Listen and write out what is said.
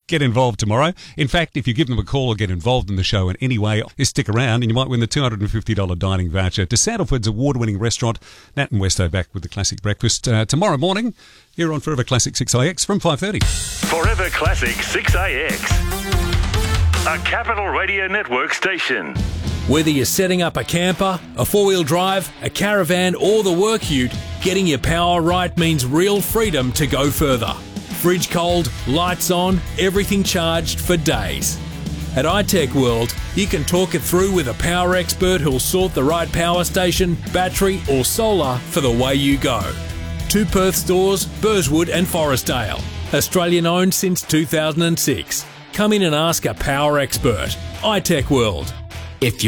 get involved tomorrow. In fact, if you give them a call or get involved in the show in any way, you stick around and you might win the $250 dining voucher to Sandalford's award-winning restaurant. Nat and Westo back with the Classic Breakfast tomorrow morning here on Forever Classic 6AX from 5:30. Forever Classic 6AX, a Capital Radio Network station. Whether you're setting up a camper, a four-wheel drive, a caravan or the work ute, getting your power right means real freedom to go further. Fridge cold, lights on, everything charged for days. At iTech World, you can talk it through with a power expert who'll sort the right power station, battery or solar for the way you go. 2 Perth stores, Burswood and Forestdale. Australian owned since 2006. Come in and ask a power expert. iTech World. If you